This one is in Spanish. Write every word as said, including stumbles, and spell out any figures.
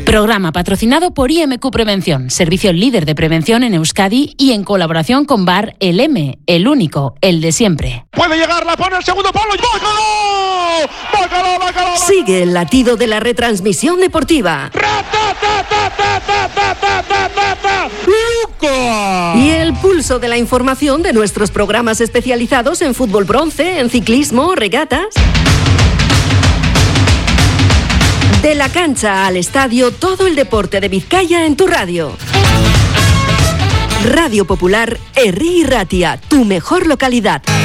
Programa patrocinado por I M Q Prevención, servicio líder de prevención en Euskadi y en colaboración con Bar El M, el único, el de siempre. Puede llegar, la pone el segundo palo y ¡bácalo! ¡Bácalo, bácalo! Sigue el latido de la retransmisión deportiva. ¡Luca! Y el pulso de la información de nuestros programas especializados en fútbol bronce, en ciclismo, regatas. De la cancha al estadio, todo el deporte de Vizcaya en tu radio. Radio Popular, Herri y Ratia, tu mejor localidad.